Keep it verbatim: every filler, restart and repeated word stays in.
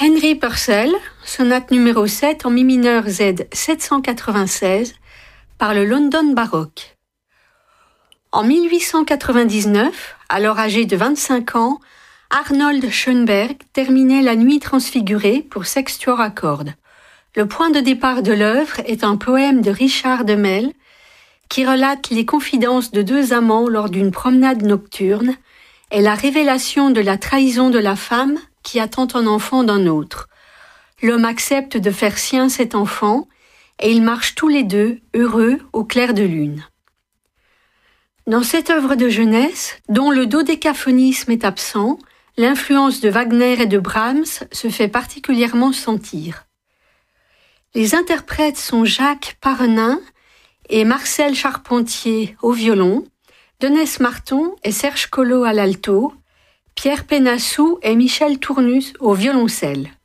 Henry Purcell, sonate numéro sept en mi mineur Z sept cent quatre-vingt-seize, par le London Baroque. En mille huit cent quatre-vingt-dix-neuf, alors âgé de vingt-cinq ans, Arnold Schoenberg terminait La Nuit transfigurée pour sextuor à cordes. Le point de départ de l'œuvre est un poème de Richard de Mel qui relate les confidences de deux amants lors d'une promenade nocturne et la révélation de la trahison de la femme qui attend un enfant d'un autre. L'homme accepte de faire sien cet enfant et ils marchent tous les deux, heureux, au clair de lune. Dans cette œuvre de jeunesse, dont le dodécaphonisme est absent, l'influence de Wagner et de Brahms se fait particulièrement sentir. Les interprètes sont Jacques Parrenin et Marcel Charpentier au violon, Denès Marton et Serge Collot à l'alto, Pierre Pénassou et Michel Tournus au violoncelle.